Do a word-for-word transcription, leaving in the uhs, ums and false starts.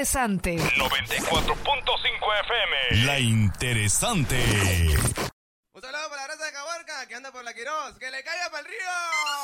interesante. noventa y cuatro punto cinco F M. La interesante. Un saludo para la raza de Caborca que anda por la Quirós. ¡Que le caiga para el río!